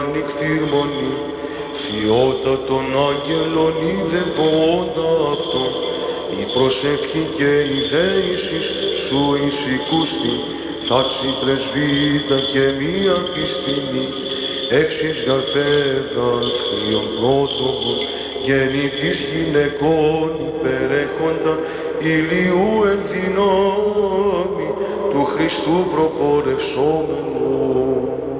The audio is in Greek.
νυχτήρμονη, θειότα των άγγελων ειδευόντα αυτόν, η προσευχή και η δέησης σου εισηκούστη, θάψη πρεσβύτα και μία πιστινή, έξις γαρπέδα θείων πρότοκων, γεννήτης γυναικών υπερέχοντα, ηλιού εν δυνάμει του Χριστού προπορευσόμενου.